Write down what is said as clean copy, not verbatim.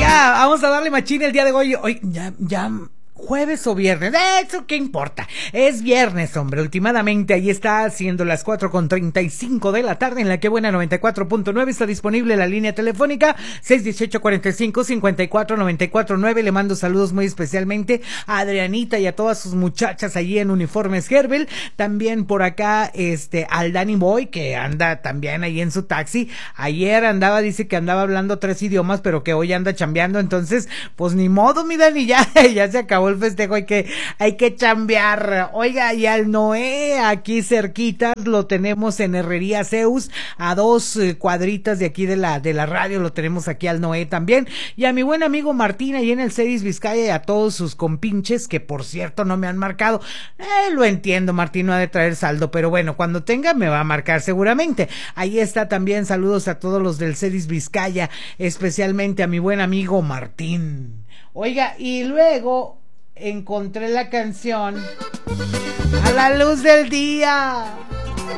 Oiga, vamos a darle machín el día de hoy. Hoy ya jueves o viernes, eso qué importa, es viernes, hombre, últimamente ahí está siendo las 4:35 de la tarde en la que buena 94.9 está disponible la línea telefónica 618-45-54-94-9. Le mando saludos muy especialmente a Adrianita y a todas sus muchachas allí en Uniformes Herbel, también por acá al Danny Boy que anda también ahí en su taxi. Ayer dice que andaba hablando 3 idiomas, pero que hoy anda chambeando, entonces pues ni modo, mi Dani, ya se acabó el festejo, hay que chambear. Oiga, y al Noé aquí cerquita lo tenemos en Herrería Zeus, a 2 cuadritas de aquí de la radio, lo tenemos aquí al Noé también, y a mi buen amigo Martín ahí en el Ceris Vizcaya, y a todos sus compinches que por cierto no me han marcado. Lo entiendo, Martín no ha de traer saldo, pero bueno, cuando tenga me va a marcar seguramente. Ahí está también, saludos a todos los del Ceris Vizcaya, especialmente a mi buen amigo Martín. Oiga, y luego encontré la canción A la luz del día.